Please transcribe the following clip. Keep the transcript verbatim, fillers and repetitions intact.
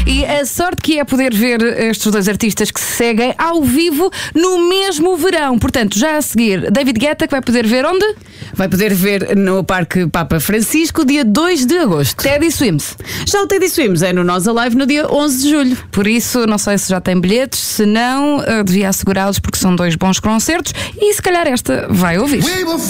E a sorte que é poder ver estes dois artistas que se seguem ao vivo no mesmo verão. Portanto, já a seguir, David Guetta, que vai poder ver onde? Vai poder ver no Parque Papa Francisco, dia dois de agosto. Teddy Swims. Já o Teddy Swims é no Nós Alive no dia onze de julho. Por isso, não sei se já tem bilhetes, se não, devia assegurá-los porque são dois bons concertos e se calhar esta vai ouvir.